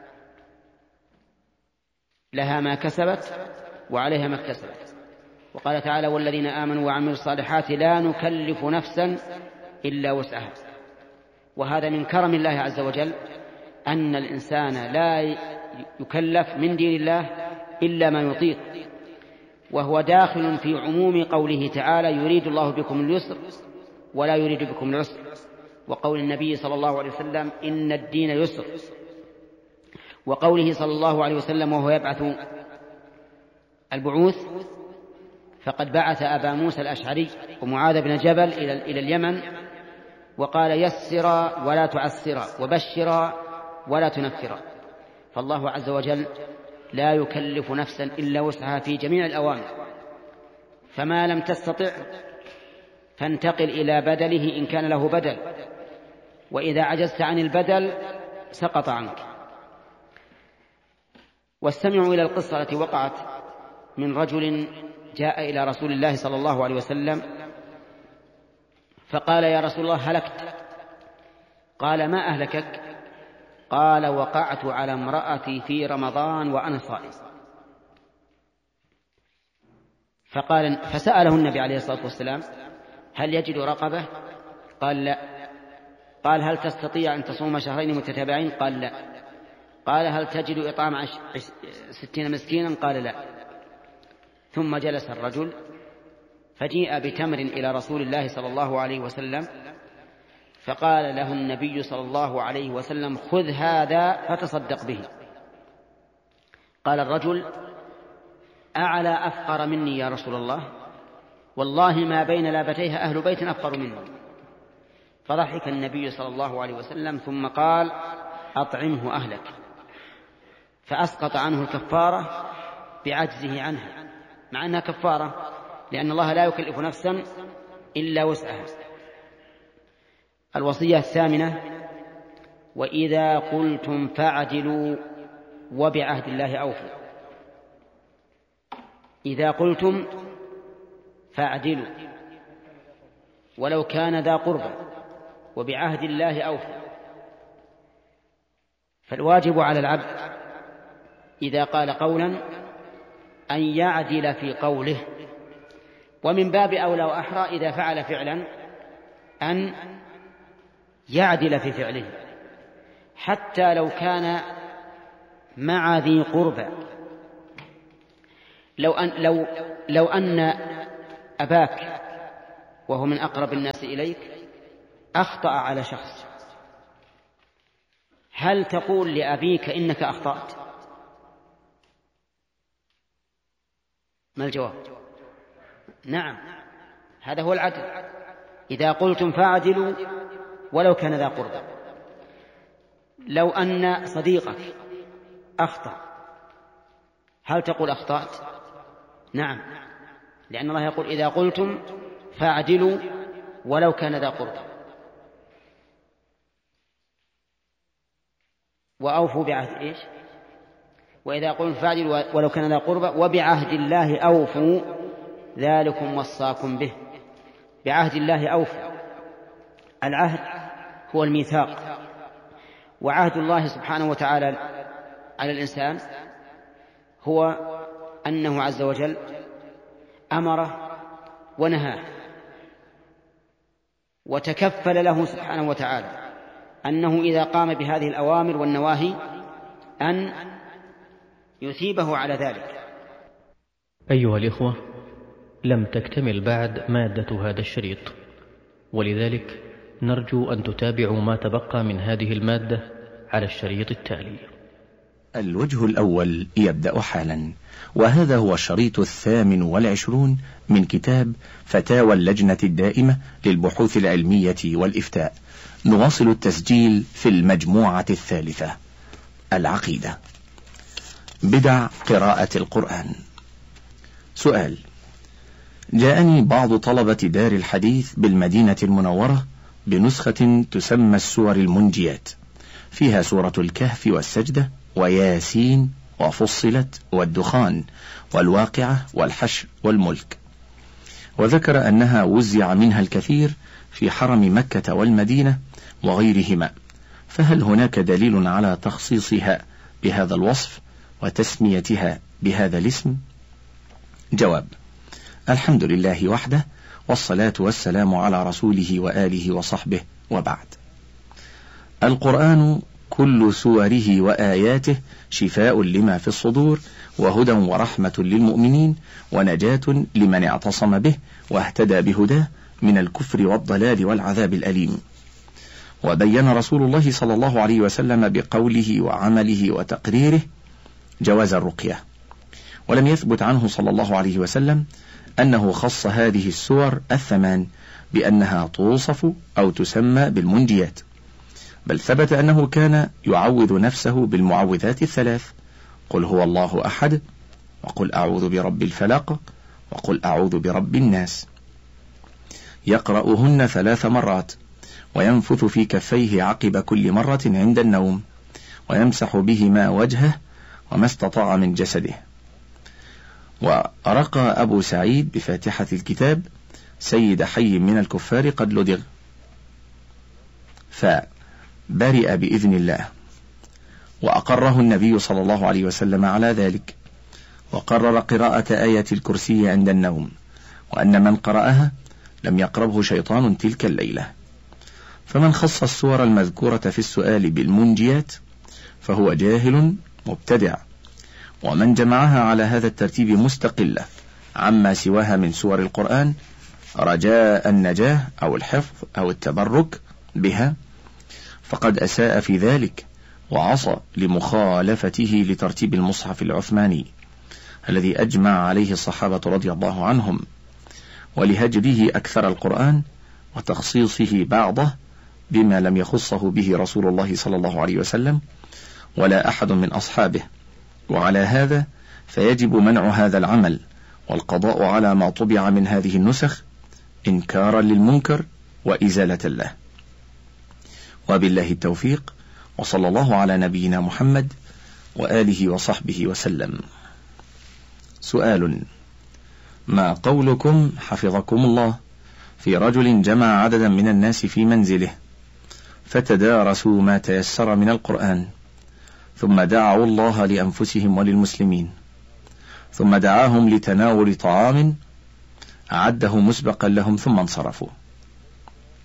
لها ما كسبت وعليها ما اكتسبت. وقال تعالى: والذين آمنوا وعملوا الصالحات لا نكلف نفسا إلا وسعها. وهذا من كرم الله عز وجل أن الإنسان لا يكلف من دين الله إلا ما يطيق، وهو داخل في عموم قوله تعالى: يريد الله بكم اليسر ولا يريد بكم العسر، وقول النبي صلى الله عليه وسلم: إن الدين يسر، وقوله صلى الله عليه وسلم وهو يبعث البعوث: فقد بعث أبا موسى الأشعري ومعاذ بن جبل إلى اليمن وقال: يسرا ولا تعسرا وبشرا ولا تنفرا. فالله عز وجل لا يكلف نفسا إلا وسعها في جميع الأوامر. فما لم تستطع فانتقل إلى بدله إن كان له بدل، وإذا عجزت عن البدل سقط عنك. واستمعوا إلى القصة التي وقعت من رجل جاء إلى رسول الله صلى الله عليه وسلم فقال: يا رسول الله هلكت. قال: ما أهلكك؟ قال: وقعت على امرأتي في رمضان وأنا صائم. فسأله النبي عليه الصلاة والسلام: هل يجد رقبة؟ قال: لا. قال: هل تستطيع أن تصوم شهرين متتابعين؟ قال: لا. قال: هل تجد إطعام 60 مسكينا؟ قال: لا. ثم جلس الرجل فجيء بتمر إلى رسول الله صلى الله عليه وسلم، فقال له النبي صلى الله عليه وسلم: خذ هذا فتصدق به. قال الرجل: أعلى أفقر مني يا رسول الله؟ والله ما بين لابتيها أهل بيت أفقر مني. فضحك النبي صلى الله عليه وسلم ثم قال: أطعمه أهلك. فأسقط عنه الكفارة بعجزه عنها، مع أنها كفارة، لأن الله لا يكلف نفسا إلا وسعها. الوصية الثامنة: وإذا قلتم فاعدلوا وبعهد الله أوفوا. إذا قلتم فاعدلوا ولو كان ذا قربى وبعهد الله أوفوا. فالواجب على العبد إذا قال قولا أن يعدل في قوله، ومن باب أولى وأحرى إذا فعل فعلا أن يعدل في فعله، حتى لو كان مع ذي قربى. لو أن أباك وهو من أقرب الناس إليك أخطأ على شخص، هل تقول لأبيك إنك أخطأت؟ ما الجواب؟ نعم، هذا هو العدل. إذا قلتم فاعدلوا ولو كان ذا قربى. لو أن صديقك أخطأ هل تقول أخطأت؟ نعم، لأن الله يقول إذا قلتم فاعدلوا ولو كان ذا قربى وأوفوا بعهد إيش؟ وإذا قلتم فاعدلوا ولو كان ذا قربى وبعهد الله أوفوا ذلكم وصاكم به. بعهد الله أوفوا. العهد هو الميثاق، وعهد الله سبحانه وتعالى على الإنسان هو أنه عز وجل أمره ونهاه، وتكفل له سبحانه وتعالى أنه إذا قام بهذه الأوامر والنواهي أن يثيبه على ذلك. أيها الإخوة، لم تكتمل بعد مادة هذا الشريط، ولذلك نرجو أن تتابعوا ما تبقى من هذه المادة على الشريط التالي. الوجه الأول يبدأ حالا، وهذا هو الشريط 28 من كتاب فتاوى اللجنة الدائمة للبحوث العلمية والإفتاء. نواصل التسجيل في المجموعة الثالثة، العقيدة. بدع قراءة القرآن. سؤال: جاءني بعض طلبة دار الحديث بالمدينة المنورة بنسخة تسمى السور المنجيات، فيها سورة الكهف والسجدة وياسين وفصلت والدخان والواقعة والحشر والملك، وذكر أنها وزع منها الكثير في حرم مكة والمدينة وغيرهما، فهل هناك دليل على تخصيصها بهذا الوصف وتسميتها بهذا الاسم؟ جواب: الحمد لله وحده، والصلاة والسلام على رسوله وآله وصحبه، وبعد. القرآن كل سوره وآياته شفاء لما في الصدور، وهدى ورحمة للمؤمنين، ونجاة لمن اعتصم به واهتدى بهداه من الكفر والضلال والعذاب الأليم. وبين رسول الله صلى الله عليه وسلم بقوله وعمله وتقريره جواز الرقية، ولم يثبت عنه صلى الله عليه وسلم أنه خص هذه السور 8 بأنها توصف أو تسمى بالمنجيات، بل ثبت أنه كان يعوذ نفسه بالمعوذات 3: قل هو الله أحد، وقل أعوذ برب الفلق، وقل أعوذ برب الناس، يقرأهن 3 مرات، وينفث في كفيه عقب كل مرة عند النوم، ويمسح بهما وجهه وما استطاع من جسده. ورقى أبو سعيد بفاتحة الكتاب: سيد حي من الكفار قد لدغ، فبرئ بإذن الله، وأقره النبي صلى الله عليه وسلم على ذلك، وقرر قراءة آية الكرسي عند النوم، وأن من قرأها لم يقربه شيطان تلك الليلة. فمن خص السور المذكورة في السؤال بالمنجيات فهو جاهل مبتدع، ومن جمعها على هذا الترتيب مستقلة عما سواها من سور القرآن رجاء النجاة أو الحفظ أو التبرك بها فقد أساء في ذلك، وعصى لمخالفته لترتيب المصحف العثماني الذي أجمع عليه الصحابة رضي الله عنهم، ولهجره أكثر القرآن وتخصيصه بعضه بما لم يخصه به رسول الله صلى الله عليه وسلم ولا أحد من أصحابه. وعلى هذا فيجب منع هذا العمل والقضاء على ما طبع من هذه النسخ إنكارا للمنكر وإزالة له. وبالله التوفيق، وصلى الله على نبينا محمد وآله وصحبه وسلم. سؤال: ما قولكم حفظكم الله في رجل جمع عددا من الناس في منزله فتدارسوا ما تيسر من القرآن، ثم دعوا الله لأنفسهم وللمسلمين، ثم دعاهم لتناول طعام أعده مسبقا لهم ثم انصرفوا؟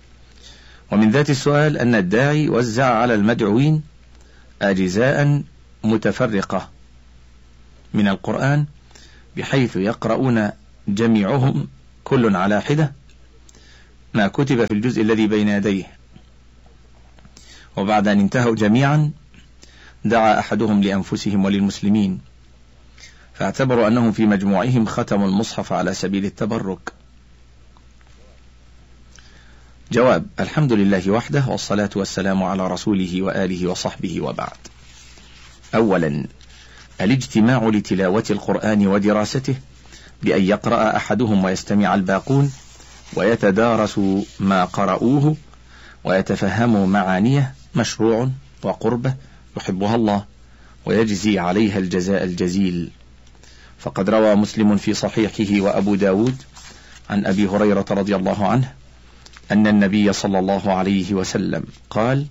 ومن ذات السؤال أن الداعي وزع على المدعوين أجزاء متفرقة من القرآن بحيث يقرؤون جميعهم كل على حدة ما كتب في الجزء الذي بين يديه، وبعد أن انتهوا جميعا دعا أحدهم لأنفسهم وللمسلمين فاعتبروا أنهم في مجموعهم ختموا المصحف على سبيل التبرك. جواب: الحمد لله وحده، والصلاة والسلام على رسوله وآله وصحبه، وبعد. أولا، الاجتماع لتلاوة القرآن ودراسته بأن يقرأ أحدهم ويستمع الباقون ويتدارسوا ما قرأوه ويتفهموا معانيه مشروع وقربة يحبها الله ويجزي عليها الجزاء الجزيل. فقد روى مسلم في صحيحه وأبو داود عن أبي هريرة رضي الله عنه أن النبي صلى الله عليه وسلم قال: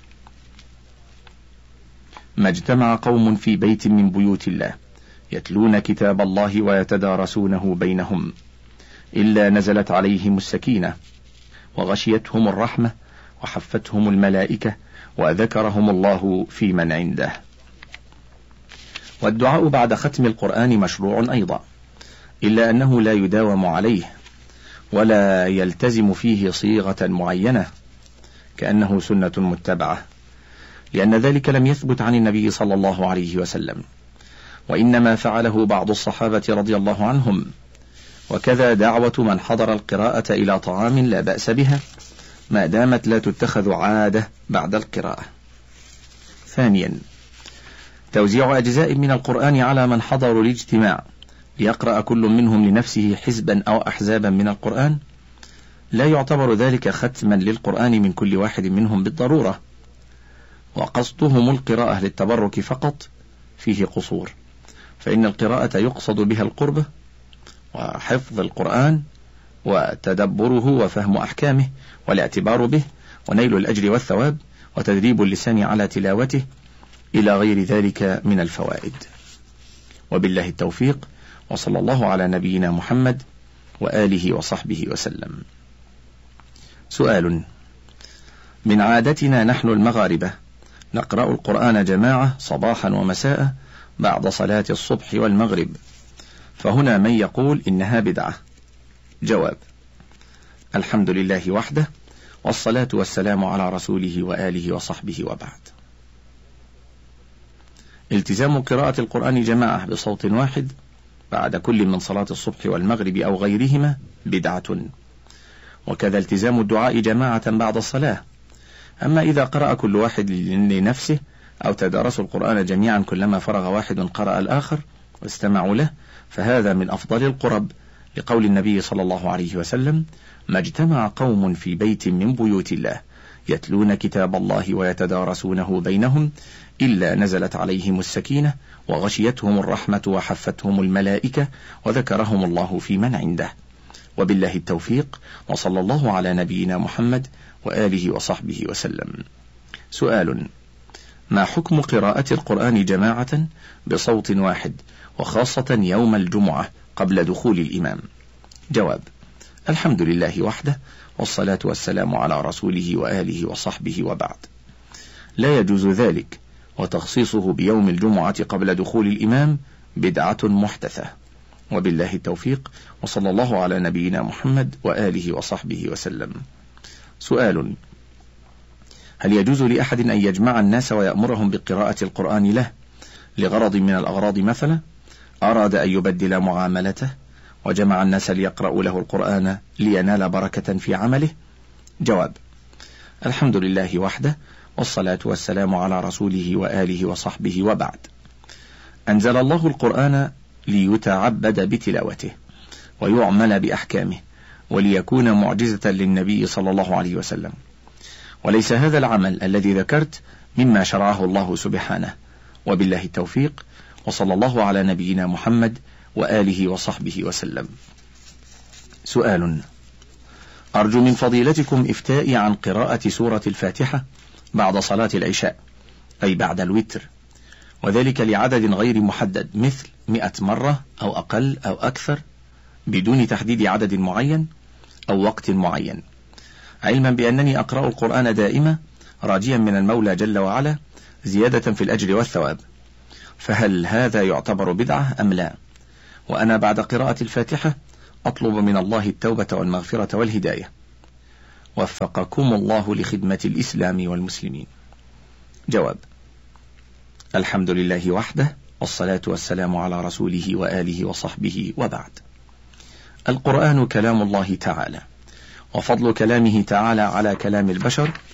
ما اجتمع قوم في بيت من بيوت الله يتلون كتاب الله ويتدارسونه بينهم إلا نزلت عليهم السكينة وغشيتهم الرحمة وحفتهم الملائكة وذكرهم الله في من عنده. والدعاء بعد ختم القرآن مشروع أيضا، إلا أنه لا يداوم عليه ولا يلتزم فيه صيغة معينة كأنه سنة متبعة، لأن ذلك لم يثبت عن النبي صلى الله عليه وسلم، وإنما فعله بعض الصحابة رضي الله عنهم، وكذا دعوة من حضر القراءة إلى طعام لا بأس بها ما دامت لا تتخذ عادة بعد القراءة. ثانيا، توزيع أجزاء من القرآن على من حضروا الاجتماع ليقرأ كل منهم لنفسه حزبا أو أحزابا من القرآن لا يعتبر ذلك ختما للقرآن من كل واحد منهم بالضرورة، وقصدهم القراءة للتبرك فقط فيه قصور، فإن القراءة يقصد بها القربة وحفظ القرآن وتدبره وفهم أحكامه والاعتبار به ونيل الأجر والثواب وتدريب اللسان على تلاوته إلى غير ذلك من الفوائد. وبالله التوفيق، وصلى الله على نبينا محمد وآله وصحبه وسلم. سؤال: من عادتنا نحن المغاربة نقرأ القرآن جماعة صباحا ومساء بعد صلاة الصبح والمغرب، فهنا من يقول إنها بدعة. جواب: الحمد لله وحده، والصلاة والسلام على رسوله وآله وصحبه، وبعد. التزام قراءة القرآن جماعة بصوت واحد بعد كل من صلاة الصبح والمغرب أو غيرهما بدعة، وكذا التزام الدعاء جماعة بعد الصلاة. أما إذا قرأ كل واحد لنفسه أو تدارسوا القرآن جميعا كلما فرغ واحد قرأ الآخر واستمعوا له فهذا من أفضل القرب، لقول النبي صلى الله عليه وسلم: ما اجتمع قوم في بيت من بيوت الله يتلون كتاب الله ويتدارسونه بينهم إلا نزلت عليهم السكينة وغشيتهم الرحمة وحفتهم الملائكة وذكرهم الله في من عنده. وبالله التوفيق، وصلى الله على نبينا محمد وآله وصحبه وسلم. سؤال: ما حكم قراءة القرآن جماعة بصوت واحد وخاصة يوم الجمعة قبل دخول الإمام؟ جواب: الحمد لله وحده، والصلاة والسلام على رسوله وآله وصحبه، وبعد. لا يجوز ذلك، وتخصيصه بيوم الجمعة قبل دخول الإمام بدعة محدثة. وبالله التوفيق، وصلى الله على نبينا محمد وآله وصحبه وسلم. سؤال: هل يجوز لأحد أن يجمع الناس ويأمرهم بقراءة القرآن له لغرض من الأغراض؟ مثلا أراد أن يبدل معاملته وجمع الناس ليقرأوا له القرآن لينال بركة في عمله. جواب: الحمد لله وحده، والصلاة والسلام على رسوله وآله وصحبه، وبعد. أنزل الله القرآن ليتعبد بتلاوته ويعمل بأحكامه وليكون معجزة للنبي صلى الله عليه وسلم، وليس هذا العمل الذي ذكرت مما شرعه الله سبحانه. وبالله التوفيق، وصلى الله على نبينا محمد وآله وصحبه وسلم. سؤال: أرجو من فضيلتكم إفتائي عن قراءة سورة الفاتحة بعد صلاة العشاء، أي بعد الوتر، وذلك لعدد غير محدد مثل 100 مرة أو أقل أو أكثر بدون تحديد عدد معين أو وقت معين، علما بأنني أقرأ القرآن دائما راجيا من المولى جل وعلا زيادة في الأجر والثواب، فهل هذا يعتبر بدعة أم لا؟ وأنا بعد قراءة الفاتحة أطلب من الله التوبة والمغفرة والهداية. وفقكم الله لخدمة الإسلام والمسلمين. جواب: الحمد لله وحده، والصلاة والسلام على رسوله وآله وصحبه، وبعد. القرآن كلام الله تعالى، وفضل كلامه تعالى على كلام البشر